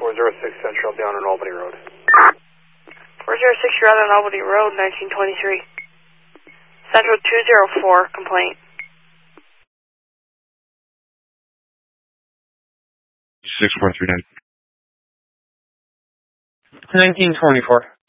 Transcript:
406 Central, down on Albany Road. 406, you're out on Albany Road, 1923. Central 204, complaint. 6439. 1924.